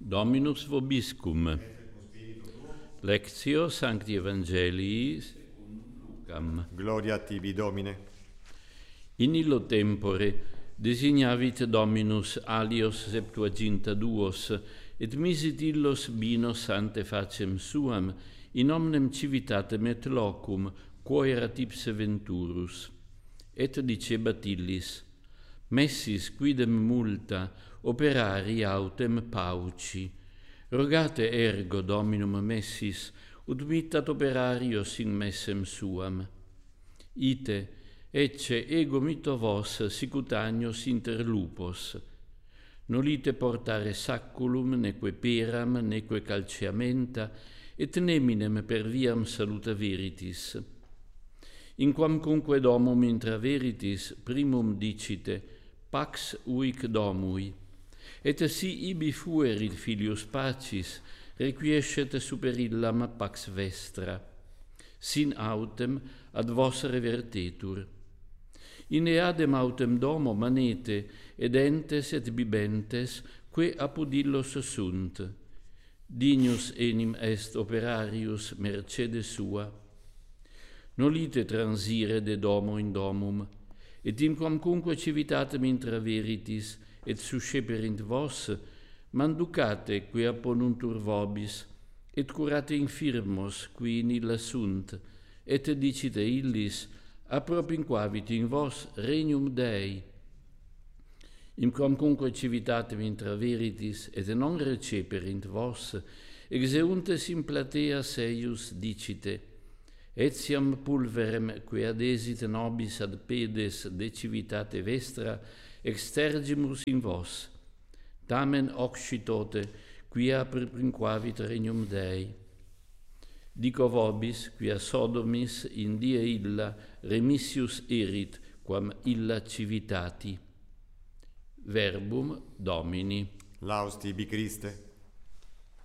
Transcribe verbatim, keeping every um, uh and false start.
Dominus vobiscum. Lectio Sancti Evangelii Lucam. Gloria a tibi, Domine. In illo tempore designavit Dominus alios septuaginta duos, et misit illos binos ante facem suam, in omnem civitatem et locum, quo erat ipse venturus. Et dicebat illis, messis quidem multa, operari autem pauci. Rogate ergo Dominum messis, ut mittat operarios in messem suam. Ite, ecce ego mitto vos sicut agnos inter lupos. Nolite portare sacculum, neque peram, neque calceamenta, et neminem per viam saluta veritis. In quamcunque domum intra veritis primum dicite, pax uic domui, et si ibi fuerit filius pacis, requiescet super illam pax vestra, sin autem ad vos revertetur. In eadem autem domo manete, ed entes et bibentes, que apud illos sunt. Dignus enim est operarius mercede sua. Nolite transire de domo in domum, et in quamcunque civitatem intra veritis, et susceperint vos, manducate qui apponuntur vobis, et curate infirmos qui in illa sunt, et dicite illis, appropinquavit in vos regnum Dei. In quamcunque civitatem intra veritis, et non receperint vos, exeuntes in plateas eius dicite, etiam pulverem que adesit nobis ad pedes de civitate vestra, extergimus in vos, tamen occiditote, quia appropinquavit regnum Dei. Dico vobis, quia Sodomis in die illa remissius erit, quam illa civitati. Verbum Domini. Laus tibi, Christe.